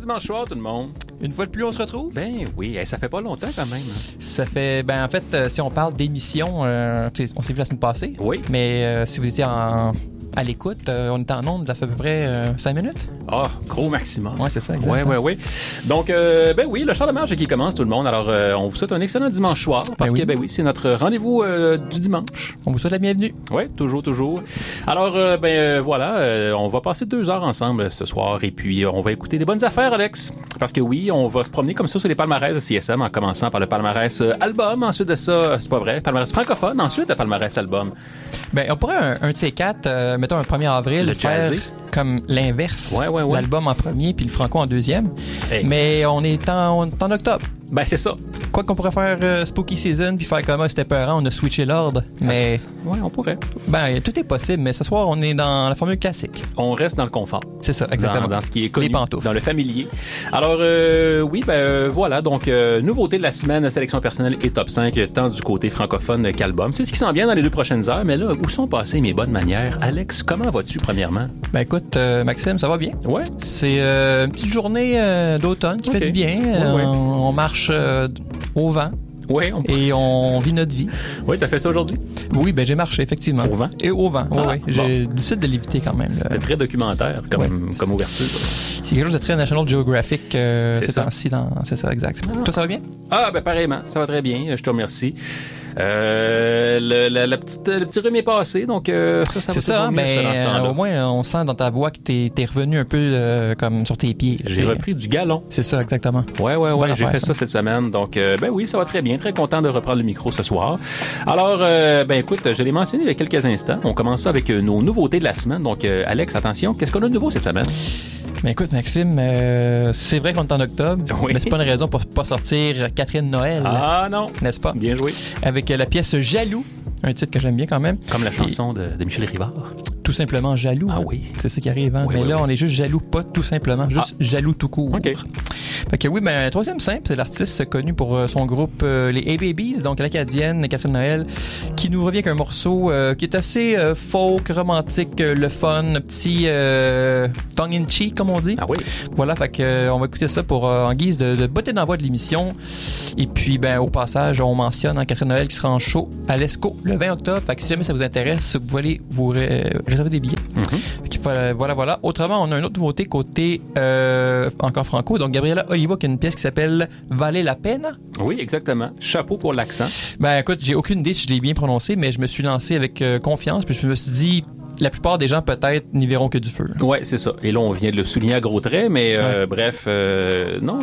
dimanche soir, tout le monde. Une fois de plus, on se retrouve? Ben oui, ça fait pas longtemps quand même. Ça fait... en fait, si on parle d'émission, on s'est vu la semaine passée. Oui. Mais si vous étiez à l'écoute, on est en nombre, ça fait à peu près 5 minutes. Ah, gros maximum. Ouais, c'est ça, exactement. Ouais. Donc, ben oui, le char de marche qui commence, tout le monde. Alors, on vous souhaite un excellent dimanche soir parce que, ben oui, c'est notre rendez-vous du dimanche. On vous souhaite la bienvenue. Oui, toujours. Alors, voilà, on va passer 2 heures ensemble ce soir et puis on va écouter des bonnes affaires, Alex. Parce que oui, on va se promener comme ça sur les palmarès de CSM en commençant par le palmarès album. Ensuite de ça, c'est pas vrai, palmarès francophone. Ensuite, le palmarès album. Ben, on pourrait un de ces 4, mettons un 1er avril, le faire jazzé. Comme l'inverse. Ouais. L'album en premier puis le franco en deuxième. Hey. Mais on est en octobre. Ben, c'est ça. Quoi qu'on pourrait faire Spooky Season puis faire comme c'était peurant, on a switché l'ordre. Mais Ouais, on pourrait. ben tout est possible, mais ce soir on est dans la formule classique. On reste dans le confort. C'est ça, exactement. Dans ce qui est connu, Les pantoufles. dans le familier. Alors, oui, voilà. Donc, nouveauté de la semaine, sélection personnelle et top 5, tant du côté francophone qu'album. C'est ce qui s'en vient dans les 2 prochaines heures. Mais là, où sont passées mes bonnes manières? Alex, comment vas-tu, premièrement? Ben écoute, Maxime, ça va bien. Ouais. C'est une petite journée d'automne qui fait du bien. Ouais. On marche au vent Oui, et on vit notre vie. Oui, t'as fait ça aujourd'hui? Oui, ben j'ai marché, effectivement. Au vent? Et au vent, oui. J'ai difficile de l'éviter quand même. C'était très documentaire comme ouverture. C'est quelque chose de très National Geographic ces ça. temps-ci. C'est ça, exact. Toi, ça va bien? Ah, ben pareillement. Ça va très bien. Je te remercie. Le petit rhume est passé, donc ça C'est va ça, toujours mieux, mais dans ce temps-là. au moins, on sent dans ta voix que t'es revenu un peu comme sur tes pieds. J'ai repris du galon. C'est ça, exactement. Ouais, Bonne j'ai affaire, fait ça cette semaine. Donc, ben oui, ça va très bien. Très content de reprendre le micro ce soir. Alors, ben écoute, je l'ai mentionné il y a quelques instants. On commence ça avec nos nouveautés de la semaine. Donc, Alex, attention, qu'est-ce qu'on a de nouveau cette semaine? Mais écoute, Maxime, c'est vrai qu'on est en octobre, Oui. mais c'est pas une raison pour pas sortir Catherine Noël, Ah non! n'est-ce pas? Bien joué. Avec la pièce Jaloux, un titre que j'aime bien quand même. Comme la chanson de Michel Rivard. Tout simplement jaloux. Ah hein. oui. C'est ça qui arrive. Hein? Oui, mais oui, là, oui. on est juste jaloux, pas tout simplement, juste jaloux tout court. OK. Fait que oui, ben, troisième simple, c'est l'artiste connu pour son groupe les A-Babies, donc l'acadienne Catherine Noël, qui nous revient avec un morceau qui est assez folk, romantique, le fun, petit tongue-in-cheek, comme on dit. Ah oui. Voilà, fait que on va écouter ça pour en guise de botter d'envoi de l'émission. Et puis, ben, au passage, on mentionne Catherine Noël qui sera en show à l'ESCO le 20 octobre. Fait que si jamais ça vous intéresse, vous pouvez aller vous réserver des billets. Fait que voilà. Autrement, on a une autre nouveauté côté encore franco. Donc, Gabriela Olivo qui a une pièce qui s'appelle Valait la peine. Oui, exactement. Chapeau pour l'accent. Ben, écoute, j'ai aucune idée si je l'ai bien prononcé, mais je me suis lancé avec confiance. Puis je me suis dit, la plupart des gens peut-être n'y verront que du feu. Ouais, c'est ça. Et là, on vient de le souligner à gros traits, mais Ouais. bref, non,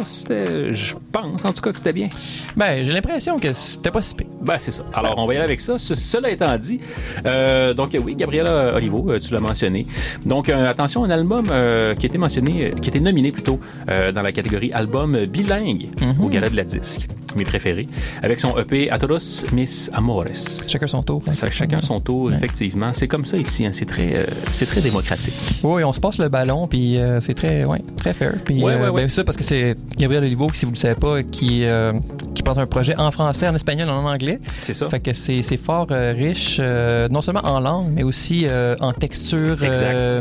je pense en tout cas que c'était bien. Ben, j'ai l'impression que c'était pas si pire. Ben, c'est ça. Alors, on va y aller avec ça. Cela étant dit, donc oui, Gabriela Olivo, tu l'as mentionné. Donc, attention, un album qui a été mentionné, qui a été nominé plutôt dans la catégorie album bilingue au Gala de la Disque, mes préférés, avec son EP A Todos Mis Amores. Chacun son tour. Ça, chacun son tour, effectivement. C'est comme ça ici, hein. C'est très démocratique. Oui, on se passe le ballon, puis c'est très fair. Puis Ouais. ben, ça, parce que c'est Gabriel Olivo, si vous le savez pas, qui porte un projet en français, en espagnol, en anglais. C'est ça. Fait que c'est fort riche, non seulement en langue, mais aussi en texture Exact.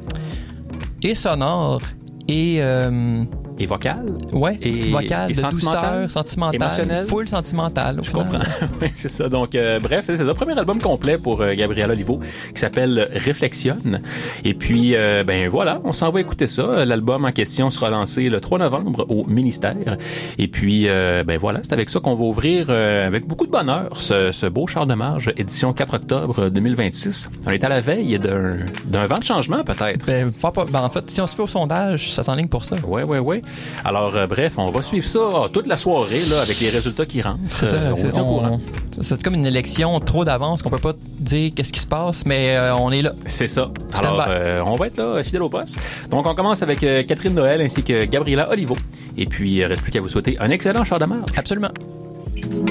et sonore et Et vocal. ouais, Et vocal, de sentimental. douceur, sentimentale, Émotionnel. full sentimental. Je comprends. Oui, c'est ça. Donc, bref, c'est le premier album complet pour Gabriela Olivo qui s'appelle Réflexionne. Et puis, ben voilà, on s'en va écouter ça. L'album en question sera lancé le 3 novembre au Ministère. Et puis, ben voilà, c'est avec ça qu'on va ouvrir avec beaucoup de bonheur ce beau char de marge, édition 4 octobre 2026. On est à la veille d'un vent de changement, peut-être. Ben, en fait, si on se fait au sondage, ça s'enligne pour ça. Ouais. Alors, bref, on va suivre ça toute la soirée là, avec les résultats qui rentrent. C'est ça, on vous tient au courant. c'est comme une élection trop d'avance qu'on peut pas dire qu'est-ce qui se passe, mais on est là. C'est ça. Stand Alors, by. on va être là, fidèle au poste. Donc, on commence avec Catherine Noël ainsi que Gabriela Olivo. Et puis, il reste plus qu'à vous souhaiter un excellent char de marche. Absolument.